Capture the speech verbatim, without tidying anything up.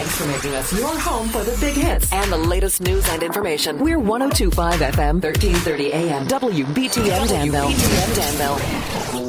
Thanks for making us your home for the big hits and the latest news and information. We're one oh two point five F M, thirteen thirty A M, W B T M Danville. W B T M Danville.